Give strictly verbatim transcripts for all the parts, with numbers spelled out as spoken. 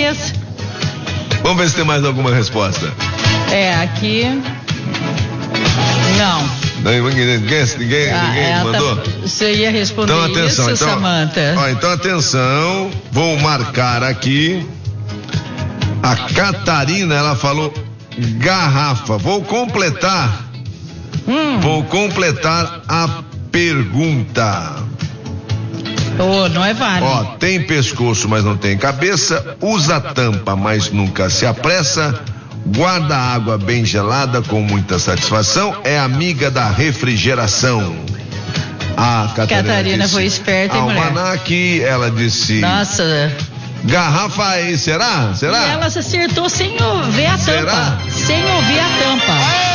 cabeça. Vamos ver se tem mais alguma resposta. É, aqui... Não. Ninguém, ninguém, ninguém, Ah, ninguém mandou? Tá, você ia responder então, atenção, isso, então, Samanta? Ó, então, atenção, vou marcar aqui. A Catarina, ela falou garrafa. Vou completar. Hum. Vou completar a pergunta. Oh, não é válido. Ó, tem pescoço, mas não tem cabeça. Usa tampa, mas nunca se apressa. Guarda água bem gelada com muita satisfação. É amiga da refrigeração. A Catarina, Catarina disse, foi esperta, hein, mulher? Almanac, ela disse. Nossa. Garrafa aí, será? Será? E ela se acertou sem ver a Será? tampa. Sem ouvir a tampa.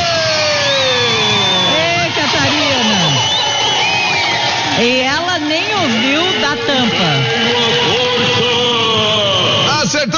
Ei, Catarina. E ela nem ouviu da tampa. Acertou!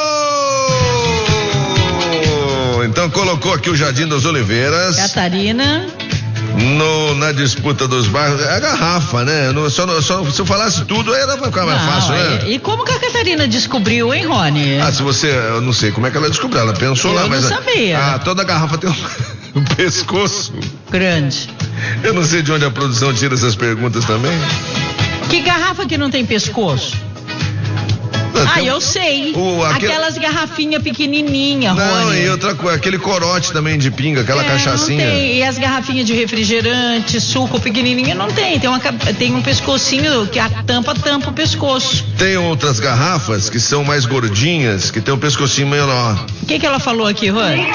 Então colocou aqui o Jardim das Oliveiras. Catarina. No, na disputa dos bairros, é a garrafa, né? No, só, só, se eu falasse tudo, aí ela vai ficar mais Não, fácil, né? E, e como que a Catarina descobriu, hein, Rony? Ah, se você, eu não sei como é que ela descobriu, ela pensou Eu lá, não mas. sabia. Ah, toda garrafa tem um, um pescoço. Grande. Eu não sei de onde a produção tira essas perguntas também. Que garrafa que não tem pescoço? Não, Ah, tem- eu sei. o- aquele- Aquelas garrafinhas pequenininhas, Não, Rony. e outra coisa, aquele corote também de pinga, aquela É, cachaçinha. Não tem. E as garrafinhas de refrigerante, suco pequenininha, não tem. Tem, uma, ca- tem um pescocinho que a tampa tampa o pescoço. Tem outras garrafas que são mais gordinhas, que tem um pescocinho menor. O que que ela falou aqui, Rony?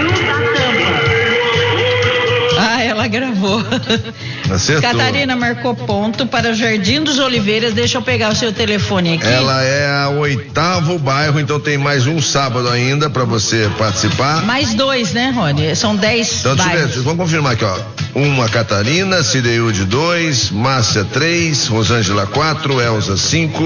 Ah, ela gravou. Acertou. Catarina marcou ponto para o Jardim dos Oliveiras. Deixa eu pegar o seu telefone aqui. Ela é o oitavo bairro, então tem mais um sábado ainda pra você participar. Mais dois, né, Rony? São dez Então, deixa eu ver, bairros. vocês vão confirmar aqui, ó. Uma Catarina, Cideilde dois, Márcia três, Rosângela quatro, Elza cinco,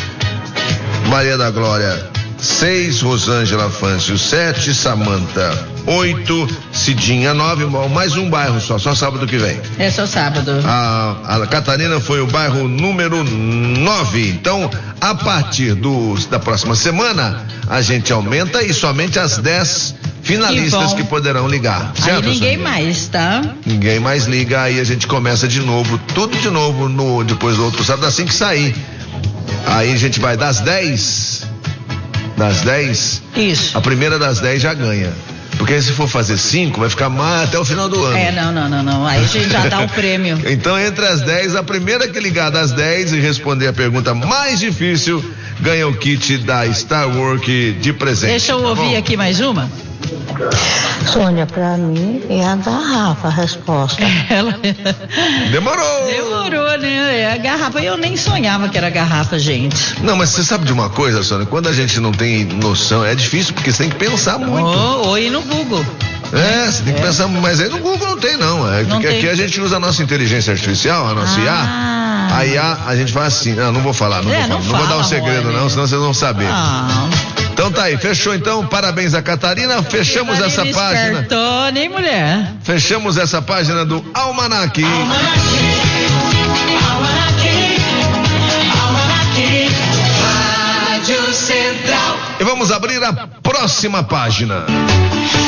Maria da Glória seis, Rosângela Fâncio sete, Samanta oito, Cidinha nove, mais um bairro só, só sábado que vem. É só sábado. A, a Catarina foi o bairro número nove. Então, a partir do, da próxima semana, a gente aumenta e somente as dez finalistas Que que, bom. poderão ligar. Aí Certo, ninguém Sônia? mais, tá? Ninguém mais liga, aí a gente começa de novo, tudo de novo no, depois do outro sábado, assim que sair. Aí a gente vai das dez, das dez, Isso. a primeira das dez já ganha. Porque aí se for fazer cinco, vai ficar mais até o final do ano. É, não, não, não, não. Aí a gente já dá o prêmio. Então, entre as dez, a primeira que ligar das dez e responder a pergunta mais difícil, ganha o kit da Star Work de presente. Deixa eu tá ouvir bom? aqui mais uma. Sônia, pra mim é a garrafa a resposta. Ela... Demorou! Demorou, né? É a garrafa. Eu nem sonhava que era garrafa, gente. Não, mas você sabe de uma coisa, Sônia? Quando a gente não tem noção, é difícil, porque você tem que pensar muito. Ou oh, ir no Google. É, você tem que É. pensar, mas aí no Google não tem não, é Não porque tem. aqui a gente usa a nossa inteligência artificial, a nossa Ah. I A, a I A, a gente faz assim, não, não vou falar, não, É, vou, não falar, não vou dar um fala, segredo Rony. não, senão vocês vão saber. Ah, Então tá aí, fechou então, parabéns a Catarina, fechamos essa Catarina página, espertou, nem mulher. fechamos essa página do Almanac. E vamos abrir a próxima página.